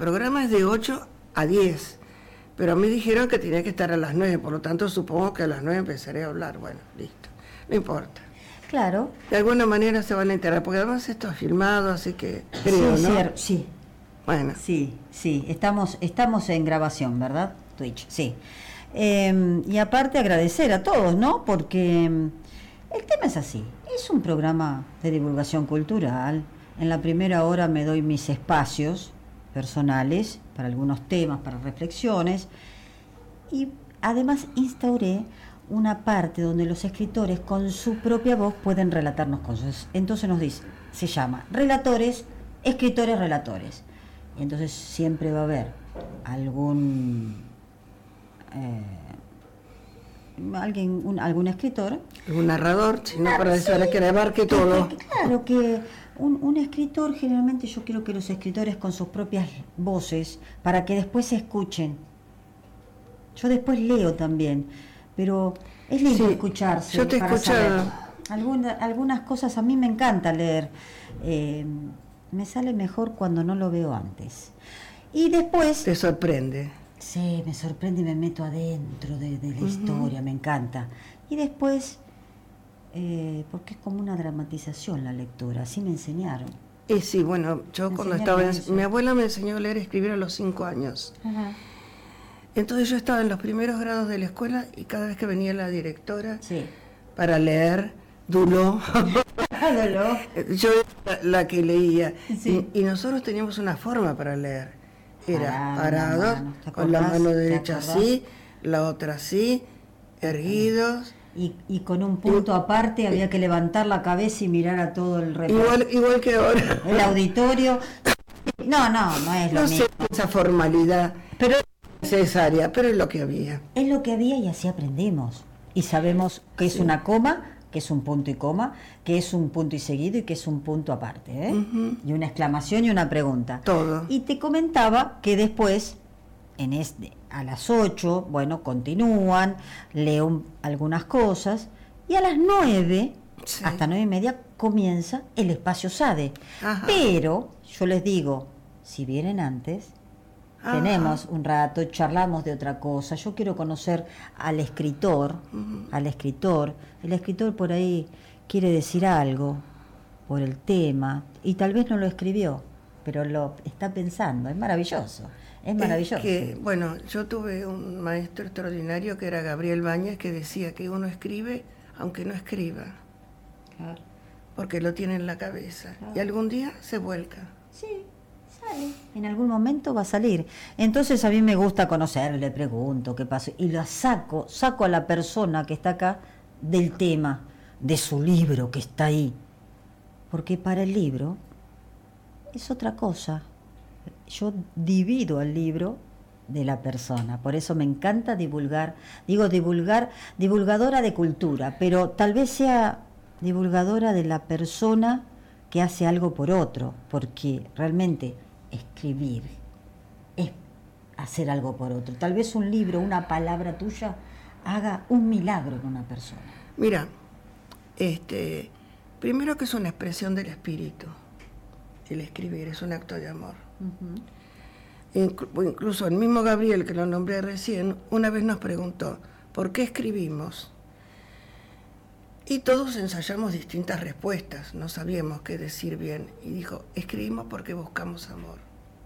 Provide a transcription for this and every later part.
programa es de 8 a 10, pero a mí dijeron que tenía que estar a las 9, por lo tanto supongo que a las 9 empezaré a hablar. Bueno, listo, no importa. Claro. De alguna manera se van a enterar, porque además esto es filmado, así que creo, sí, ¿no? Sí. Bueno. Sí, estamos en grabación, ¿verdad? Twitch, sí. Y aparte agradecer a todos, ¿no? Porque el tema es así, es un programa de divulgación cultural. En la primera hora me doy mis espacios personales para algunos temas, para reflexiones, y además instauré una parte donde los escritores con su propia voz pueden relatarnos cosas. Entonces nos dice, se llama Relatores, Escritores, Relatores. Y entonces siempre va a haber algún algún escritor, algún narrador, sino para decir que le abarque todo. Claro que un escritor, generalmente yo quiero que los escritores con sus propias voces, para que después se escuchen. Yo después leo también, pero es lindo escucharse. Yo te he escuchado. Algunas cosas a mí me encanta leer. Me sale mejor cuando no lo veo antes. Y después... ¿Te sorprende? Sí, me sorprende y me meto adentro de la historia, me encanta. Y después, porque es como una dramatización la lectura, así me enseñaron. Sí, bueno, yo cuando estaba... mi abuela me enseñó a leer y escribir a los 5 años. Ajá. Entonces yo estaba en los primeros grados de la escuela y cada vez que venía la directora para leer... Duló. Yo era la que leía. Sí. Y nosotros teníamos una forma para leer. Era parados, con la mano derecha así, la otra así, erguidos. Y con un punto aparte había que levantar la cabeza y mirar a todo el reparto. Igual que ahora. El auditorio. No es lo mismo. No sé esa formalidad, pero es necesaria, pero es lo que había. Es lo que había y así aprendimos. Y sabemos que es una coma, que es un punto y coma, que es un punto y seguido y que es un punto aparte, y una exclamación y una pregunta. Todo. Y te comentaba que después, a las 8, bueno, continúan, leo algunas cosas, y a las 9, hasta 9:30, comienza el espacio SADE. Ajá. Pero, yo les digo, si vienen antes... Ajá. Tenemos un rato, charlamos de otra cosa. Yo quiero conocer al escritor, El escritor por ahí quiere decir algo por el tema y tal vez no lo escribió, pero lo está pensando. Es maravilloso, es maravilloso. Bueno, yo tuve un maestro extraordinario que era Gabriel Báñez, que decía que uno escribe aunque no escriba. Claro. Porque lo tiene en la cabeza. Claro. Y algún día se vuelca. Sí. En algún momento va a salir. Entonces a mí me gusta conocer, le pregunto qué pasó y la saco a la persona que está acá del tema, de su libro que está ahí. Porque para el libro es otra cosa. Yo divido el libro de la persona. Por eso me encanta divulgar. Digo divulgadora de cultura, pero tal vez sea divulgadora de la persona que hace algo por otro, porque realmente escribir es hacer algo por otro. Tal vez un libro, una palabra tuya haga un milagro en una persona. Mira, primero que es una expresión del espíritu. El escribir es un acto de amor. Incluso el mismo Gabriel, que lo nombré recién, una vez nos preguntó, ¿por qué escribimos? Y todos ensayamos distintas respuestas, no sabíamos qué decir bien. Y dijo, escribimos porque buscamos amor.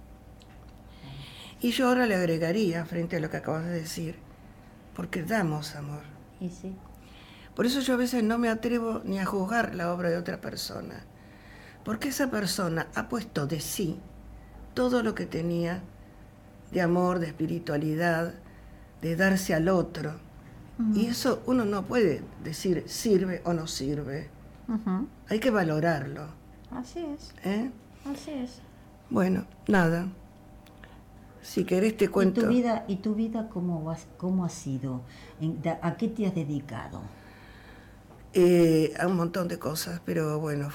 Y yo ahora le agregaría, frente a lo que acabas de decir, porque damos amor. Y sí. Por eso yo a veces no me atrevo ni a juzgar la obra de otra persona, porque esa persona ha puesto de sí todo lo que tenía de amor, de espiritualidad, de darse al otro. Y eso uno no puede decir sirve o no sirve. Hay que valorarlo. Así es. Así es. Bueno, nada. Si querés te cuento. ¿Y tu vida cómo ha sido? ¿A qué te has dedicado? A un montón de cosas, pero bueno,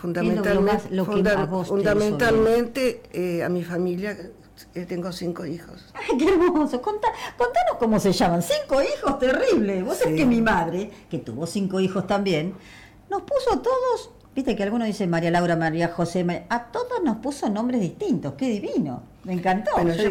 fundamentalmente a mi familia. Tengo 5 hijos. ¡Ay, qué hermoso! Contanos cómo se llaman. 5 hijos, terrible. Vos sabés que mi madre, que tuvo 5 hijos también, nos puso todos, viste que algunos dicen María Laura, María José, a todos nos puso nombres distintos. ¡Qué divino! Me encantó. Bueno,